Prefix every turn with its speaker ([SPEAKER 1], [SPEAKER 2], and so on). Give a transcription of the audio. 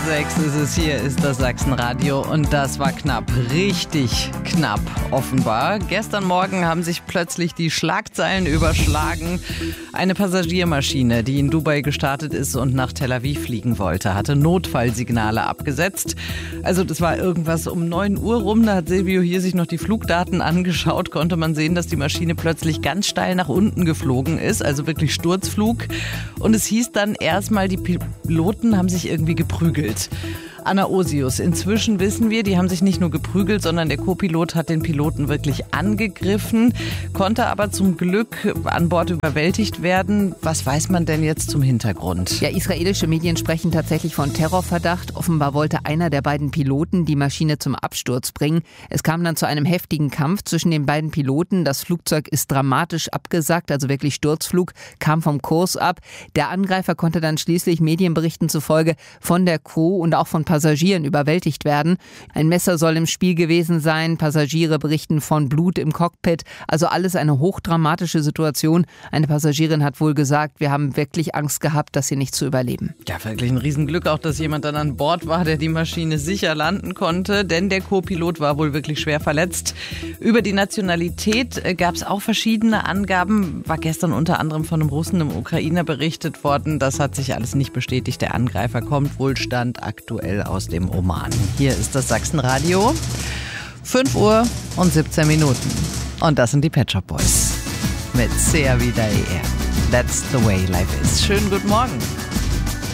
[SPEAKER 1] 6 ist es, hier ist das Sachsenradio und das war knapp, richtig knapp offenbar. Gestern Morgen haben sich plötzlich die Schlagzeilen überschlagen. Eine Passagiermaschine, die in Dubai gestartet ist und nach Tel Aviv fliegen wollte, hatte Notfallsignale abgesetzt. Also das war irgendwas um 9 Uhr rum, da hat Silvio hier sich noch die Flugdaten angeschaut, konnte man sehen, dass die Maschine plötzlich ganz steil nach unten geflogen ist, also wirklich Sturzflug. Und es hieß dann erstmal, die Piloten haben sich irgendwie geprügelt. Anna Osius, inzwischen wissen wir, die haben sich nicht nur geprügelt, sondern der Co-Pilot hat den Piloten wirklich angegriffen, konnte aber zum Glück an Bord überwältigt werden. Was weiß man denn jetzt zum Hintergrund?
[SPEAKER 2] Ja, israelische Medien sprechen tatsächlich von Terrorverdacht. Offenbar wollte einer der beiden Piloten die Maschine zum Absturz bringen. Es kam dann zu einem heftigen Kampf zwischen den beiden Piloten. Das Flugzeug ist dramatisch abgesackt, also wirklich Sturzflug, kam vom Kurs ab. Der Angreifer konnte dann schließlich Medienberichten zufolge von der Crew und auch von Passagieren überwältigt werden. Ein Messer soll im Spiel gewesen sein. Passagiere berichten von Blut im Cockpit. Also alles eine hochdramatische Situation. Eine Passagierin hat wohl gesagt, wir haben wirklich Angst gehabt, das hier nicht zu überleben.
[SPEAKER 1] Ja, wirklich ein Riesenglück auch, dass jemand dann an Bord war, der die Maschine sicher landen konnte, denn der Co-Pilot war wohl wirklich schwer verletzt. Über die Nationalität gab es auch verschiedene Angaben. War gestern unter anderem von einem Russen, einem Ukrainer berichtet worden. Das hat sich alles nicht bestätigt. Der Angreifer kommt wohl Stand aktuell aus dem Oman. Hier ist das Sachsenradio. 5 Uhr und 17 Minuten. Und das sind die Pet Shop Boys. Mit Sehr wie der That's the way life is. Schönen guten Morgen.